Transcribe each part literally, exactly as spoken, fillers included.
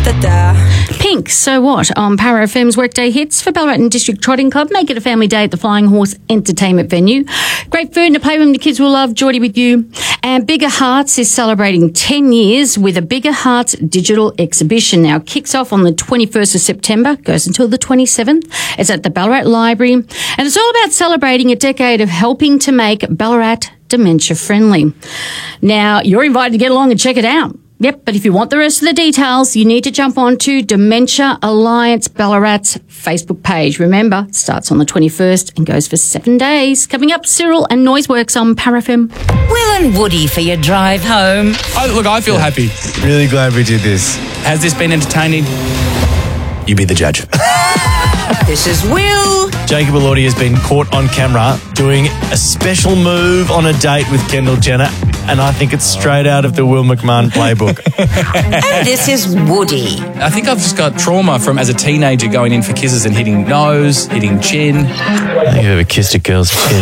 Da-da. Pink, So What, on Para F M's Workday Hits for Ballarat and District Trotting Club. Make it a family day at the Flying Horse Entertainment Venue. Great food and a playroom the kids will love. Geordie with you. And Bigger Hearts is celebrating ten years with a Bigger Hearts digital exhibition. Now, kicks off on the twenty-first of September, goes until the twenty-seventh. It's at the Ballarat Library. And it's all about celebrating a decade of helping to make Ballarat dementia friendly. Now, you're invited to get along and check it out. Yep, but if you want the rest of the details, you need to jump on to Dementia Alliance Ballarat's Facebook page. Remember, it starts on the twenty-first and goes for seven days. Coming up, Cyril and Noiseworks on Para F M. Will and Woody for your drive home. Oh, look, I feel happy. Really glad we did this. Has this been entertaining? You be the judge. This is Will. Jacob Elordi has been caught on camera doing a special move on a date with Kendall Jenner, and I think it's straight out of the Will McMahon playbook. And this is Woody. I think I've just got trauma from as a teenager going in for kisses and hitting nose, hitting chin. I think you've ever kissed a girl's chin.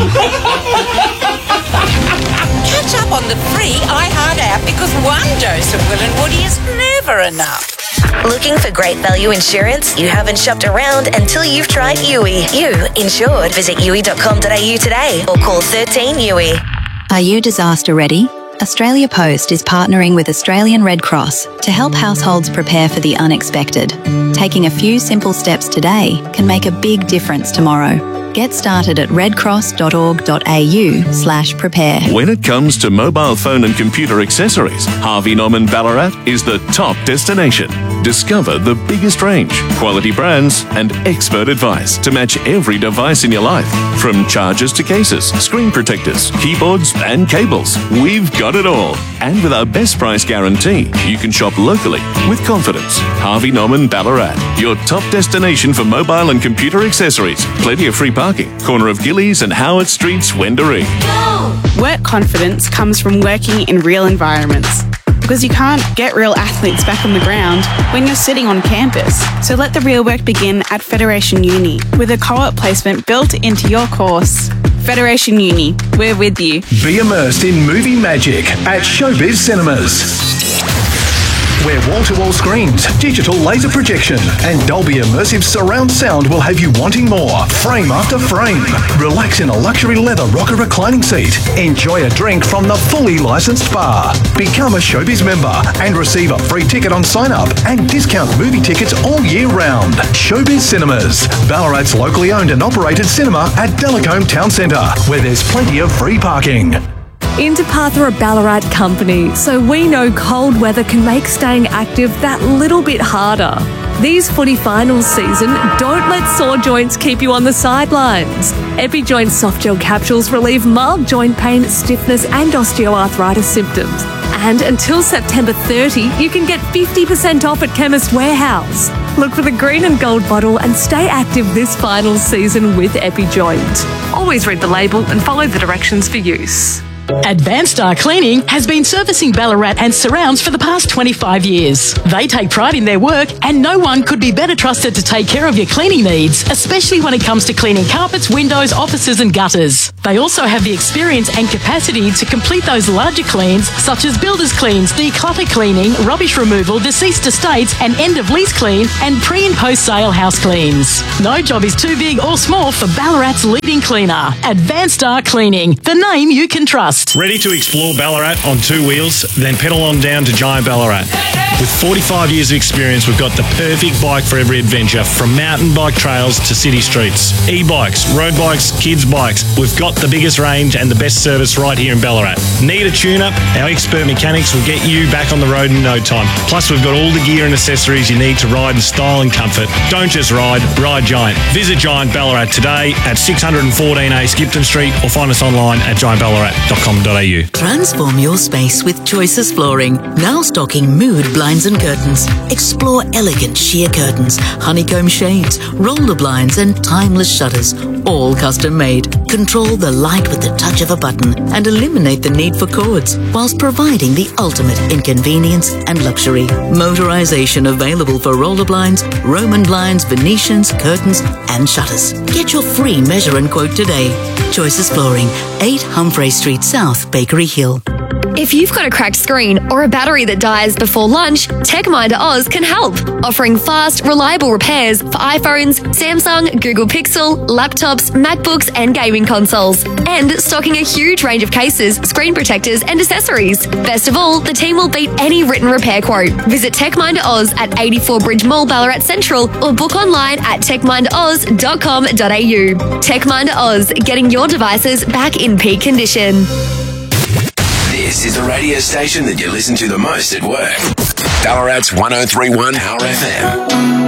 Catch up on the free iHeart app because one dose of Will and Woody is never enough. Looking for great value insurance? You haven't shopped around until you've tried U I. You insured. Visit U I dot com dot a u today or call thirteen U I. Are you disaster ready? Australia Post is partnering with Australian Red Cross to help households prepare for the unexpected. Taking a few simple steps today can make a big difference tomorrow. Get started at redcross.org.au slash prepare. When it comes to mobile phone and computer accessories, Harvey Norman Ballarat is the top destination. Discover the biggest range, quality brands, and expert advice to match every device in your life. From chargers to cases, screen protectors, keyboards, and cables, we've got it all. And with our best price guarantee, you can shop locally with confidence. Harvey Norman Ballarat, your top destination for mobile and computer accessories. Plenty of free parking. Corner of Gillies and Howard Streets, Wendouree. Work confidence comes from working in real environments. Because you can't get real athletes back on the ground when you're sitting on campus. So let the real work begin at Federation Uni with a co-op placement built into your course. Federation Uni, we're with you. Be immersed in movie magic at Showbiz Cinemas, where wall-to-wall screens, digital laser projection, and Dolby immersive surround sound will have you wanting more, frame after frame. Relax in a luxury leather rocker reclining seat. Enjoy a drink from the fully licensed bar. Become a Showbiz member and receive a free ticket on sign-up and discount movie tickets all year round. Showbiz Cinemas, Ballarat's locally owned and operated cinema at Delacombe Town Centre, where there's plenty of free parking. Interpath are a Ballarat company, so we know cold weather can make staying active that little bit harder. These footy finals season, don't let sore joints keep you on the sidelines. EpiJoint soft gel capsules relieve mild joint pain, stiffness and osteoarthritis symptoms. And until September thirtieth, you can get fifty percent off at Chemist Warehouse. Look for the green and gold bottle and stay active this final season with EpiJoint. Always read the label and follow the directions for use. Advanced Star Cleaning has been servicing Ballarat and surrounds for the past twenty-five years. They take pride in their work and no one could be better trusted to take care of your cleaning needs, especially when it comes to cleaning carpets, windows, offices and gutters. They also have the experience and capacity to complete those larger cleans such as builders cleans, declutter cleaning, rubbish removal, deceased estates and end of lease clean and pre and post sale house cleans. No job is too big or small for Ballarat's leading cleaner. Advanced Star Cleaning, the name you can trust. Ready to explore Ballarat on two wheels? Then pedal on down to Giant Ballarat. With forty-five years of experience, we've got the perfect bike for every adventure, from mountain bike trails to city streets. E-bikes, road bikes, kids bikes. We've got the biggest range and the best service right here in Ballarat. Need a tune-up? Our expert mechanics will get you back on the road in no time. Plus, we've got all the gear and accessories you need to ride in style and comfort. Don't just ride, ride Giant. Visit Giant Ballarat today at six fourteen A Skipton Street or find us online at giant ballarat dot com dot a u. Transform your space with Choices Flooring. Now stocking mood blinds and curtains. Explore elegant sheer curtains, honeycomb shades, roller blinds and timeless shutters. All custom made. Control the light with the touch of a button and eliminate the need for cords, whilst providing the ultimate in convenience and luxury. Motorization available for roller blinds, Roman blinds, Venetians, curtains and shutters. Get your free measure and quote today. Choices Flooring, eight Humphrey Street South, Bakery Hill. If you've got a cracked screen or a battery that dies before lunch, TechMinder Oz can help, offering fast, reliable repairs for iPhones, Samsung, Google Pixel, laptops, MacBooks and gaming consoles, and stocking a huge range of cases, screen protectors and accessories. Best of all, the team will beat any written repair quote. Visit TechMinder Oz at eighty-four Bridge Mall, Ballarat Central, or book online at tech minder oz dot com dot a u. TechMinder Oz, getting your devices back in peak condition. This is the radio station that you listen to the most at work. Ballarat's one oh three point one Power F M.